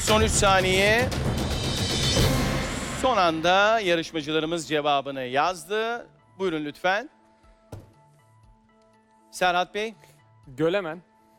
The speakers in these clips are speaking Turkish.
Son 3 saniye. Son anda yarışmacılarımız cevabını yazdı. Buyurun lütfen. Serhat Bey. Gölemen.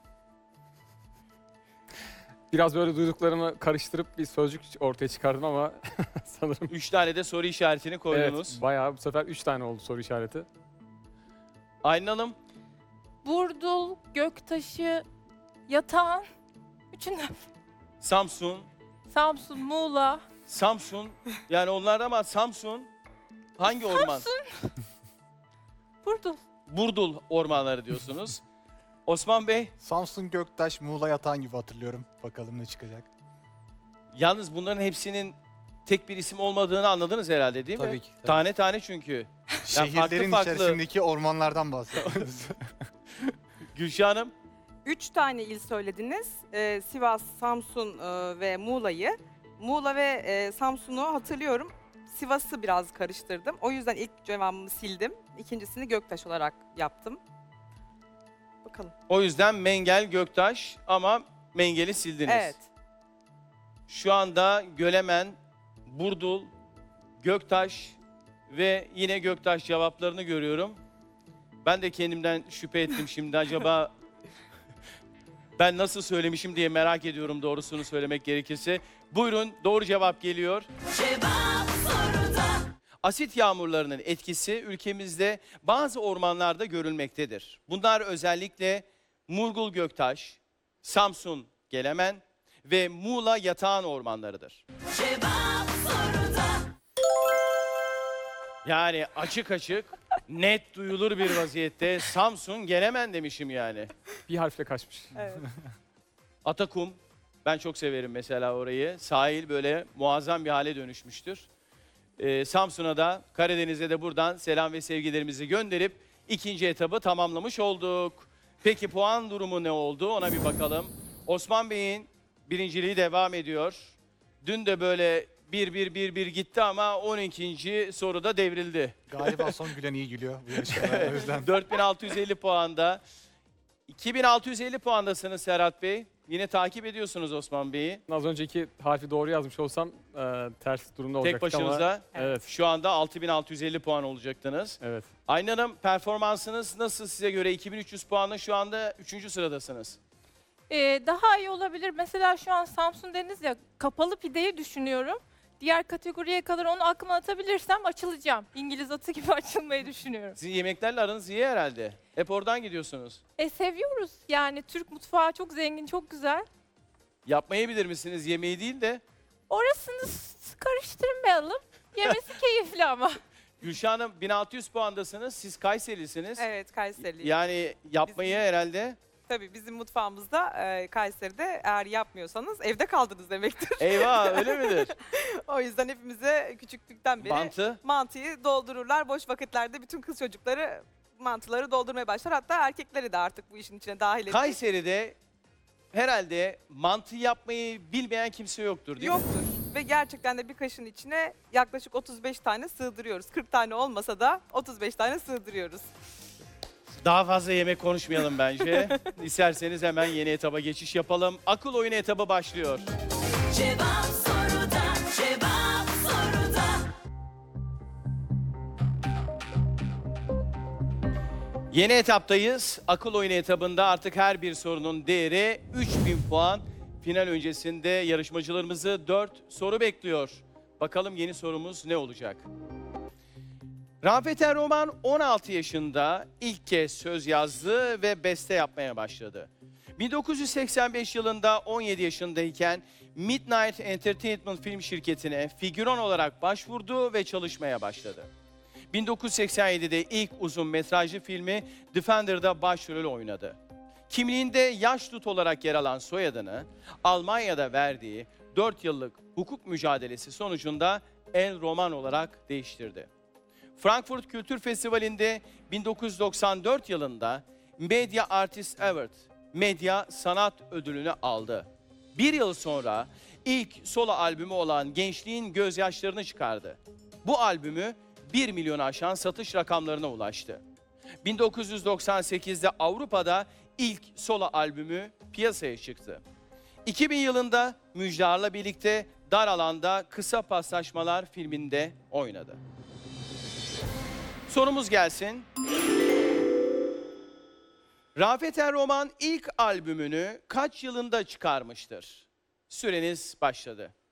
Biraz böyle duyduklarımı karıştırıp bir sözcük ortaya çıkardım ama sanırım 3 tane de soru işaretini koydunuz. evet, bayağı bu sefer 3 tane oldu soru işareti. Aylin Hanım. Burdul, Göktaşı, Yatağan. Üçünden. Samsun. Samsun, Muğla. Samsun. Yani onlar ama Samsun. Hangi orman? Burdul. Burdul ormanları diyorsunuz. Osman Bey. Samsun, Göktaş, Muğla, Yatağan gibi hatırlıyorum. Bakalım ne çıkacak. Yalnız bunların hepsinin tek bir isim olmadığını anladınız herhalde değil mi? Tabii ki. Tabii. Tane tane çünkü. Şehirlerin farklı. içerisindeki ormanlardan bahsediyoruz. Gülşah Hanım. 3 tane il söylediniz. Sivas, Samsun ve Muğla'yı. Muğla ve Samsun'u hatırlıyorum. Sivas'ı biraz karıştırdım. O yüzden ilk cevabımı sildim. İkincisini Göktaş olarak yaptım. Bakalım. O yüzden Mengel, Göktaş ama Mengel'i sildiniz. Evet. Şu anda Gölemen, Burdul, Göktaş ve yine Göktaş cevaplarını görüyorum. Ben de kendimden şüphe ettim şimdi. Acaba ben nasıl söylemişim diye merak ediyorum doğrusunu söylemek gerekirse. Buyurun doğru cevap geliyor. Cevap soruda. Asit yağmurlarının etkisi ülkemizde bazı ormanlarda görülmektedir. Bunlar özellikle Murgul Göktaş, Samsun Gelemen ve Muğla Yatağan ormanlarıdır. Cevap soruda. Yani açık açık, net duyulur bir vaziyette Samsun Gelemen demişim yani. Bir harfle kaçmış. Evet. Atakum, ben çok severim mesela orayı. Sahil böyle muazzam bir hale dönüşmüştür. Samsun'a da Karadeniz'e de buradan selam ve sevgilerimizi gönderip ikinci etabı tamamlamış olduk. Peki puan durumu ne oldu ona bir bakalım. Osman Bey'in birinciliği devam ediyor. Dün de böyle 1-1-1-1 gitti ama 12. soruda devrildi. Galiba son gülen iyi gülüyor bu yarışmada. O yüzden 4650 puanda. 2650 puandasınız Serhat Bey. Yine takip ediyorsunuz Osman Bey'i. Az önceki harfi doğru yazmış olsam ters durumda Tek olacaktık ama. başınıza. Evet, Şu anda 6650 puan olacaktınız. evet. Aylin Hanım performansınız nasıl size göre? 2300 puanla şu anda 3. sıradasınız. Daha iyi olabilir. Mesela şu an Samsun Deniz ya, kapalı pideyi düşünüyorum. Diğer kategoriye kadar onu aklıma atabilirsem açılacağım. İngiliz atı gibi açılmayı düşünüyorum. Sizin yemeklerle aranız iyi herhalde. Hep oradan gidiyorsunuz. Seviyoruz yani, Türk mutfağı çok zengin, çok güzel. Yapmayı bilir misiniz yemeği değil de? Orasını karıştırmayalım. Yemesi keyifli ama. Gülşah Hanım 1600 puandasınız. Siz Kayserilisiniz. Evet, Kayseri'liyim. Yani yapmayı herhalde. Tabii bizim mutfağımızda Kayseri'de eğer yapmıyorsanız evde kaldınız demektir. Eyvah öyle midir? O yüzden hepimize küçüklükten beri Mantı. mantıyı doldururlar. Boş vakitlerde bütün kız çocukları mantıları doldurmaya başlar. Hatta erkekleri de artık bu işin içine dahil edip. Kayseri'de herhalde mantı yapmayı bilmeyen kimse yoktur değil mi? Yoktur. Ve gerçekten de bir kaşın içine yaklaşık 35 tane sığdırıyoruz. 40 tane olmasa da 35 tane sığdırıyoruz. Daha fazla yemek konuşmayalım bence. İsterseniz hemen yeni etaba geçiş yapalım. Akıl oyunu etabı başlıyor. Cevap soruda. Cevap soruda. Yeni etaptayız. Akıl oyunu etabında artık her bir sorunun değeri 3000 puan. Final öncesinde yarışmacılarımızı 4 soru bekliyor. Bakalım yeni sorumuz ne olacak? Rafet Er Roman 16 yaşında ilk kez söz yazdı ve beste yapmaya başladı. 1985 yılında 17 yaşındayken Midnight Entertainment film şirketine figüran olarak başvurdu ve çalışmaya başladı. 1987'de ilk uzun metrajlı filmi Defender'da başrol oynadı. Kimliğinde Yaşlut olarak yer alan soyadını Almanya'da verdiği 4 yıllık hukuk mücadelesi sonucunda El Roman olarak değiştirdi. Frankfurt Kültür Festivali'nde 1994 yılında Media Artist Award, Medya Sanat Ödülünü aldı. Bir yıl sonra ilk solo albümü olan Gençliğin Gözyaşlarını çıkardı. Bu albümü 1 milyonu aşan satış rakamlarına ulaştı. 1998'de Avrupa'da ilk solo albümü piyasaya çıktı. 2000 yılında Müjdar'la birlikte Dar Alanda Kısa Paslaşmalar filminde oynadı. Sorumuz gelsin. Rafet Er Roman ilk albümünü kaç yılında çıkarmıştır? Süreniz başladı.